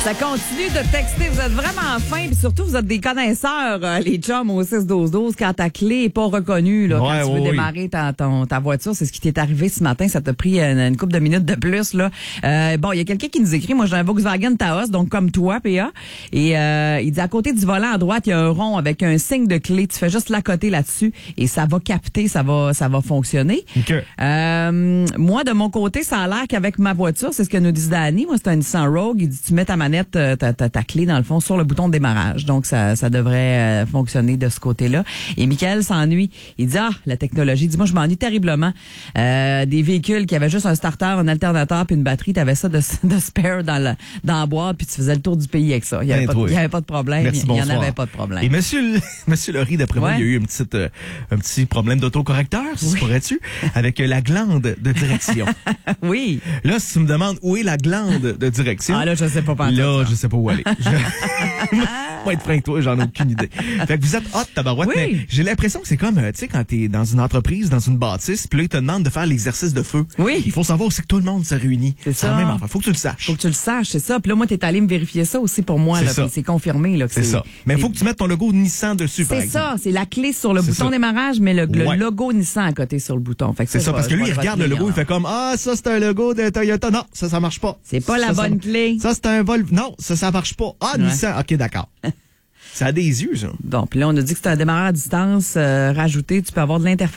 Ça continue de texter. Vous êtes vraiment fins. Puis surtout, vous êtes des connaisseurs, les chums au 6-12-12. Quand ta clé est pas reconnue, là, quand tu veux démarrer ta voiture, c'est ce qui t'est arrivé ce matin. Ça t'a pris une couple de minutes de plus. Là. Bon, il y a quelqu'un qui nous écrit. Moi, j'ai un Volkswagen Taos, donc comme toi, PA. Et il dit, à côté du volant à droite, il y a un rond avec un signe de clé. Tu fais juste l'accoter là-dessus et ça va capter, ça va fonctionner. Okay. Moi, de mon côté, ça a l'air qu'avec ma voiture, c'est ce que nous dit Danny. Moi, c'est un Nissan Rogue. Il dit, tu mets ta manette, ta clé, dans le fond, sur le bouton de démarrage. Donc, ça devrait fonctionner de ce côté-là. Et Michael s'ennuie. Il dit, la technologie. Il dit, moi, je m'ennuie terriblement. Des véhicules qui avaient juste un starter, un alternateur puis une batterie. T'avais ça de spare dans la boîte puis tu faisais le tour du pays avec ça. Il y avait pas de problème. Merci, il y en avait pas de problème. Et monsieur Laurie, d'après moi, il y a eu un petit problème d'autocorrecteur, si pourrais-tu, avec la glande de direction. Oui. Là, si tu me demandes où est la glande de direction. Là, je sais pas Là, je sais pas où aller. Moi, être franc avec toi, j'en ai aucune idée. Fait que vous êtes hot, tabarouette, mais j'ai l'impression que c'est comme, tu sais, quand t'es dans une entreprise, dans une bâtisse, puis là, ils te demandent de faire l'exercice de feu. Oui. Il faut savoir aussi que tout le monde se réunit. C'est ça. La même affaire. Faut que tu le saches. Faut que tu le saches, c'est ça. Puis là, moi, t'es allé me vérifier ça aussi pour moi, là. C'est confirmé, là. C'est ça. Mais il faut que tu mettes ton logo Nissan dessus, par exemple. C'est ça. C'est la clé sur le bouton démarrage, mais le logo Nissan à côté sur le bouton. Fait que c'est ça, parce que lui, il regarde le logo, il fait comme, ça, c'est un logo de Toyota. Non, ça marche pas. C'est pas la bonne clé. Ça, c'est un Volvo. Non, ça marche pas. Nissan. OK, d'accord. Ça a des yeux, ça. Bon, puis là, on a dit que c'est un démarreur à distance rajouté. Tu peux avoir de l'interférence.